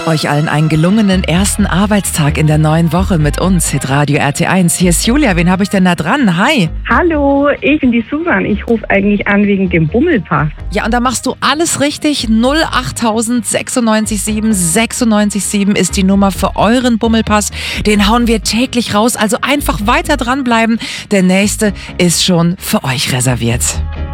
Euch allen einen gelungenen ersten Arbeitstag in der neuen Woche mit uns, Hitradio RT1. Hier ist Julia, wen habe ich denn da dran? Hi! Hallo, ich bin die Susan. Ich rufe eigentlich an wegen dem Bummelpass. Ja, und da machst du alles richtig. 08000 967 967 ist die Nummer für euren Bummelpass. Den hauen wir täglich raus, also einfach weiter dranbleiben. Der nächste ist schon für euch reserviert.